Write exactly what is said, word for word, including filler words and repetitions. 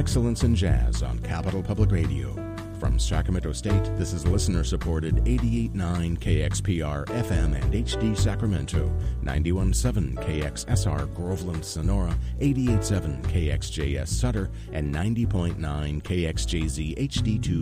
Excellence in Jazz on Capital Public Radio. From Sacramento State, this is listener-supported eighty-eight point nine K X P R F M and H D Sacramento, ninety-one point seven K X S R Groveland Sonora, eighty-eight point seven K X J S Sutter, and ninety point nine K X J Z H D two